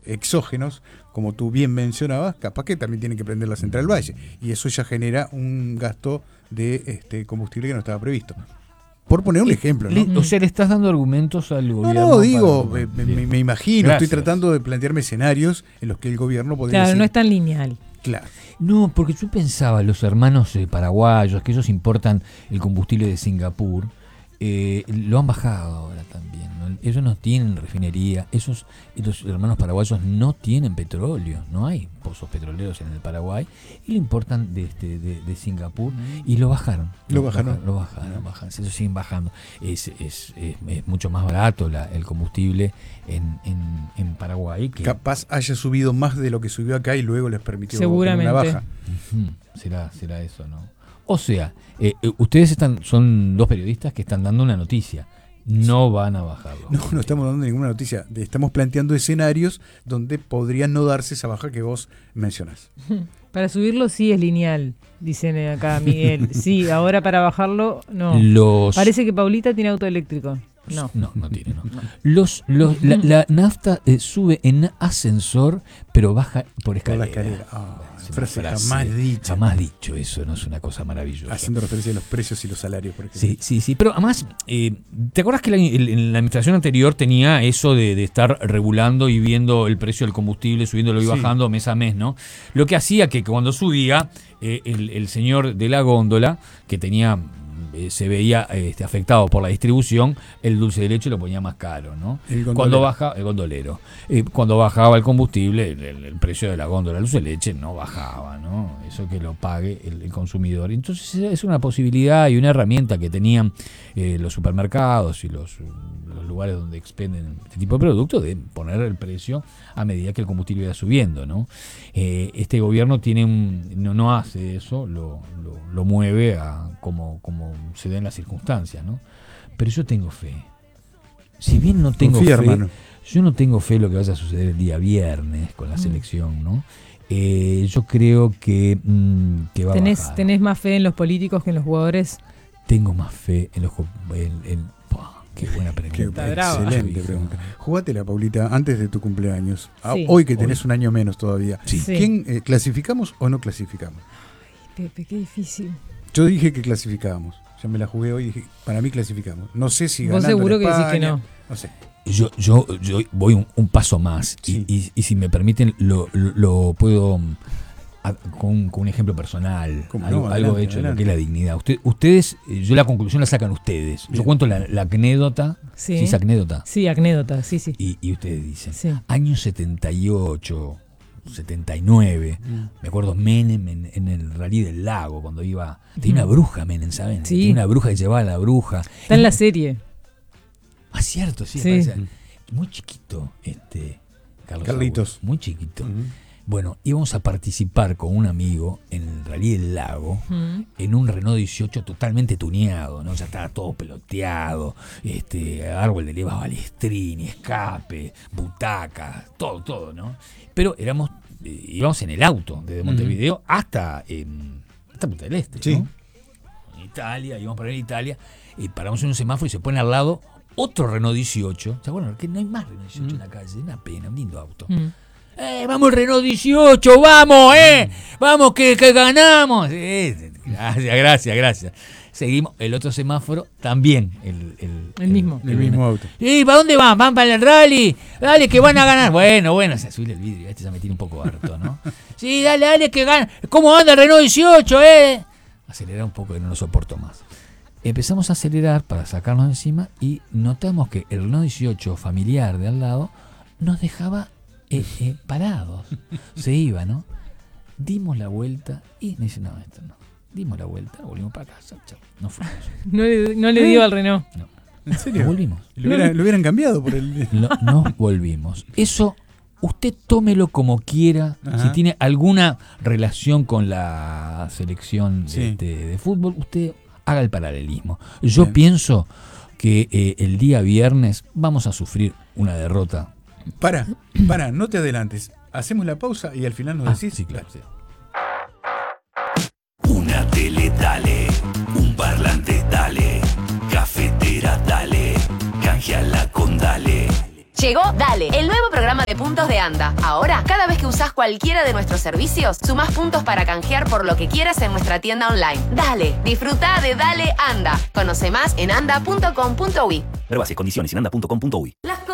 exógenos, como tú bien mencionabas, capaz que también tienen que prender la Central Valle. Y eso ya genera un gasto de combustible que no estaba previsto. Por poner un ejemplo, ¿no? O sea, le estás dando argumentos al gobierno. No, digo, me imagino, Gracias. estoy tratando de plantearme escenarios en los que el gobierno podría Claro, decir, no es tan lineal. claro. No, porque yo pensaba, los hermanos paraguayos, que ellos importan el combustible de Singapur, lo han bajado ahora también, ¿no? Ellos no tienen refinería, los hermanos paraguayos no tienen petróleo, no hay pozos petroleros en el Paraguay, y lo importan de Singapur, y lo bajaron. Lo bajaron, ellos siguen bajando. Es mucho más barato el combustible en Paraguay. Que Capaz haya subido más de lo que subió acá y luego les permitió Seguramente. una baja. Será eso, ¿no? O sea, ustedes son dos periodistas que están dando una noticia. No van a bajarlo. No estamos dando ninguna noticia. Estamos planteando escenarios donde podría no darse esa baja que vos mencionás. Para subirlo sí es lineal, dicen acá Miguel. Sí, ahora para bajarlo no. Parece que Paulita tiene auto eléctrico. No tiene, no. La nafta sube en ascensor, pero baja por escalera. Por la escalera. Frase jamás dicho eso, no es una cosa maravillosa. Haciendo referencia a los precios y los salarios, por ejemplo. Sí, pero además, ¿te acuerdas que la administración anterior tenía eso de estar regulando y viendo el precio del combustible, subiéndolo y bajando mes a mes, ¿no? Lo que hacía que cuando subía, el señor de la góndola, que tenía se veía afectado por la distribución, el dulce de leche lo ponía más caro, ¿no? El gondolero. Cuando bajaba el combustible, el precio de la góndola del dulce de leche no bajaba, ¿no? Eso que lo pague el consumidor. Entonces es una posibilidad y una herramienta que tenían los supermercados y los lugares donde expenden este tipo de productos, de poner el precio a medida que el combustible iba subiendo, ¿no? Este gobierno no hace eso, lo mueve como se den las circunstancias, ¿no? Pero yo tengo fe. Si bien no tengo fe, hermano. Yo no tengo fe en lo que vaya a suceder el día viernes con la selección, ¿no? Yo creo que va a bajar. ¿Tenés más fe en los políticos que en los jugadores? Tengo más fe en los qué buena pregunta. Excelente pregunta. Jugátela, Paulita, antes de tu cumpleaños. Sí. Hoy que tenés un año menos todavía. Sí. ¿Quién clasificamos o no clasificamos? Ay, Pepe, qué difícil. Yo dije que clasificábamos. Ya me la jugué hoy y dije, para mí clasificamos. No sé si ganando. Vos seguro que España, decís que no. No sé. Yo voy un paso más, sí. y si me permiten lo puedo con un ejemplo personal, algo hecho de lo que es la dignidad. Ustedes, yo la conclusión la sacan ustedes. Bien. Yo cuento la anécdota. Sí. ¿Sí es anécdota? Sí, anécdota, sí. Y ustedes dicen, sí. Año 78, 79, me acuerdo Menem en el Rally del Lago, cuando iba, tenía una bruja Menem, ¿saben? Sí. Tenía una bruja que llevaba a la bruja. Está en la serie. Ah, cierto, sí. Muy chiquito, Carlitos. Muy chiquito. Bueno, íbamos a participar con un amigo en el Rally del Lago, en un Renault 18 totalmente tuneado, ¿no? Ya estaba todo peloteado, árbol de levas Balestrini, escape, butacas, todo, ¿no? Pero íbamos en el auto desde Montevideo hasta Punta del Este, sí. ¿no? En Italia, íbamos para ir a Italia, y paramos en un semáforo y se pone al lado otro Renault 18. O sea, bueno, que no hay más Renault 18 en la calle, una pena, un lindo auto. Vamos el Renault 18, vamos, vamos que ganamos. Gracias. Seguimos, el otro semáforo también, el mismo auto. ¿Y para dónde van? ¿Van para el rally? Dale, que van a ganar. Bueno, se sube el vidrio, ya me tiene un poco harto, ¿no? Sí, dale, que ganan. ¿Cómo anda el Renault 18, Acelerar un poco, que no lo soporto más. Empezamos a acelerar para sacarnos encima y notamos que el Renault 18 familiar de al lado nos dejaba parados. Se iba, ¿no? Dimos la vuelta y me dice, no, esto no. Dimos la vuelta, volvimos para casa, chao. No fuimos. No le dio al Renault. No. ¿En serio? Nos volvimos. Lo hubieran cambiado por el... Nos volvimos. Eso, usted tómelo como quiera. Ajá. Si tiene alguna relación con la selección sí. de fútbol, usted haga el paralelismo. Yo pienso que el día viernes vamos a sufrir una derrota. Para, no te adelantes. Hacemos la pausa y al final nos decís. Sí, claro. Sí. Una tele dale, un parlante dale, cafetera dale, canjeala con dale. Llegó Dale, el nuevo programa de puntos de Anda. Ahora, cada vez que usás cualquiera de nuestros servicios, sumás puntos para canjear por lo que quieras en nuestra tienda online. Dale, disfruta de Dale Anda. Conoce más en anda.com.uy. Ver bases, condiciones en anda.com.uy.